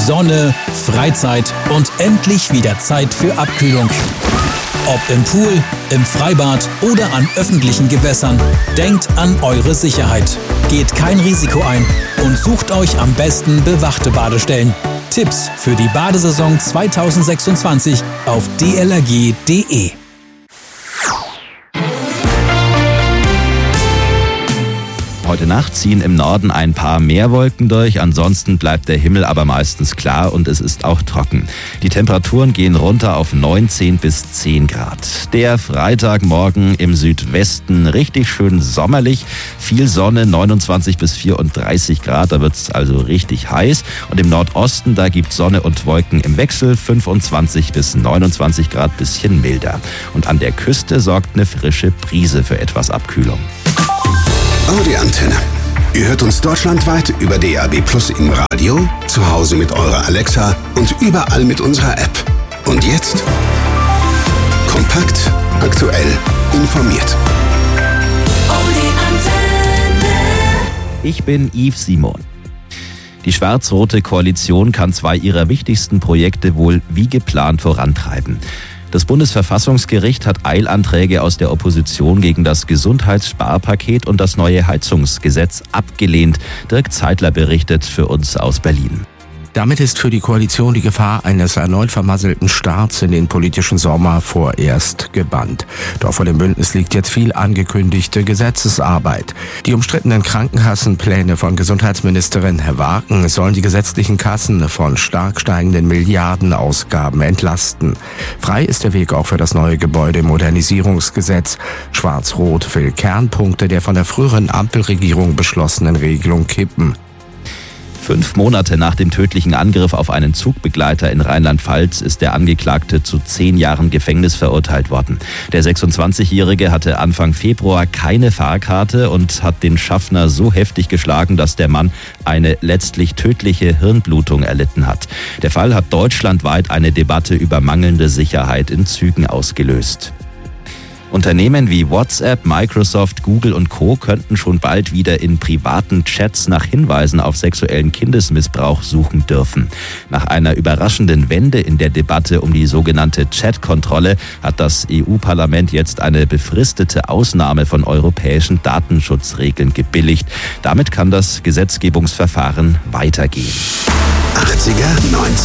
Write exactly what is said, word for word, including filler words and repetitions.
Sonne, Freizeit und endlich wieder Zeit für Abkühlung. Ob im Pool, im Freibad oder an öffentlichen Gewässern, denkt an eure Sicherheit. Geht kein Risiko ein und sucht euch am besten bewachte Badestellen. Tipps für die Badesaison zweitausendsechsundzwanzig auf d l r g punkt d e. Heute Nacht ziehen im Norden ein paar Meerwolken durch, ansonsten bleibt der Himmel aber meistens klar und es ist auch trocken. Die Temperaturen gehen runter auf neunzehn bis zehn Grad. Der Freitagmorgen im Südwesten richtig schön sommerlich, viel Sonne, neunundzwanzig bis vierunddreißig Grad, da wird's also richtig heiß. Und im Nordosten, da gibt's Sonne und Wolken im Wechsel, fünfundzwanzig bis neunundzwanzig Grad, bisschen milder. Und an der Küste sorgt eine frische Brise für etwas Abkühlung. Audi-Antenne. Ihr hört uns deutschlandweit über D A B Plus im Radio, zu Hause mit eurer Alexa und überall mit unserer App. Und jetzt kompakt, aktuell, informiert. Audi-Antenne. Ich bin Yves Simon. Die schwarz-rote Koalition kann zwei ihrer wichtigsten Projekte wohl wie geplant vorantreiben. Das Bundesverfassungsgericht hat Eilanträge aus der Opposition gegen das Gesundheitssparpaket und das neue Heizungsgesetz abgelehnt. Dirk Zeitler berichtet für uns aus Berlin. Damit ist für die Koalition die Gefahr eines erneut vermasselten Starts in den politischen Sommer vorerst gebannt. Doch vor dem Bündnis liegt jetzt viel angekündigte Gesetzesarbeit. Die umstrittenen Krankenkassenpläne von Gesundheitsministerin Wagen sollen die gesetzlichen Kassen von stark steigenden Milliardenausgaben entlasten. Frei ist der Weg auch für das neue Gebäudemodernisierungsgesetz. Schwarz-Rot will Kernpunkte der von der früheren Ampelregierung beschlossenen Regelung kippen. Fünf Monate nach dem tödlichen Angriff auf einen Zugbegleiter in Rheinland-Pfalz ist der Angeklagte zu zehn Jahren Gefängnis verurteilt worden. Der sechsundzwanzigjährige hatte Anfang Februar keine Fahrkarte und hat den Schaffner so heftig geschlagen, dass der Mann eine letztlich tödliche Hirnblutung erlitten hat. Der Fall hat deutschlandweit eine Debatte über mangelnde Sicherheit in Zügen ausgelöst. Unternehmen wie WhatsApp, Microsoft, Google und Co. könnten schon bald wieder in privaten Chats nach Hinweisen auf sexuellen Kindesmissbrauch suchen dürfen. Nach einer überraschenden Wende in der Debatte um die sogenannte Chat-Kontrolle hat das E U-Parlament jetzt eine befristete Ausnahme von europäischen Datenschutzregeln gebilligt. Damit kann das Gesetzgebungsverfahren weitergehen. achtziger, neunziger